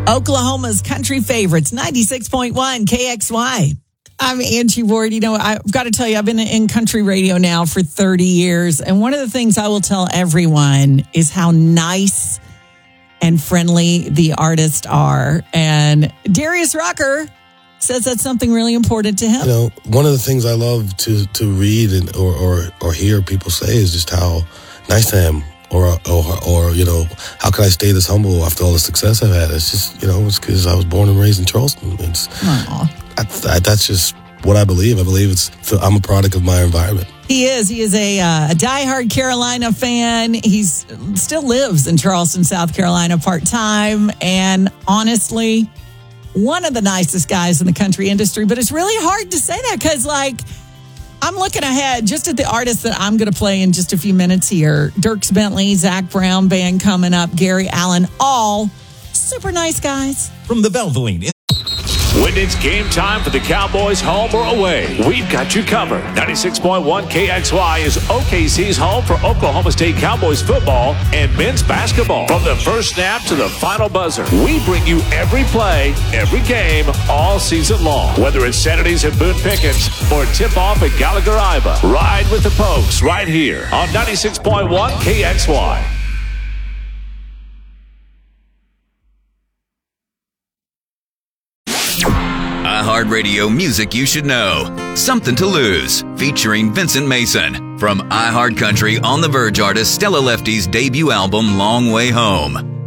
Oklahoma's country favorites, 96.1 KXY. I'm Angie Ward. You know, I've got to tell you, I've been in country radio now for 30 years. And one of the things I will tell everyone is how nice and friendly the artists are. And Darius Rucker says that's something really important to him. You know, one of the things I love to read and or hear people say is just how nice I am. Or you know, how can I stay this humble after all the success I've had? It's just, you know, it's because I was born and raised in Charleston. That's just what I believe. I believe I'm a product of my environment. He is. He is a diehard Carolina fan. He still lives in Charleston, South Carolina, part-time. And honestly, one of the nicest guys in the country industry. But it's really hard to say that because, like, I'm looking ahead just at the artists that I'm going to play in just a few minutes here. Dierks Bentley, Zach Brown Band coming up, Gary Allan, all super nice guys. From the Valvoline. When it's game time for the Cowboys, home or away, we've got you covered. 96.1 KXY is OKC's home for Oklahoma State Cowboys football and men's basketball. From the first snap to the final buzzer, we bring you every play, every game, all season long. Whether it's Saturdays at Boone Pickens or tip-off at Gallagher-Iba, ride with the Pokes right here on 96.1 KXY. iHeartRadio music you should know. Something to Lose, featuring Vincent Mason. From iHeartCountry on the Verge artist Stella Lefty's debut album, Long Way Home.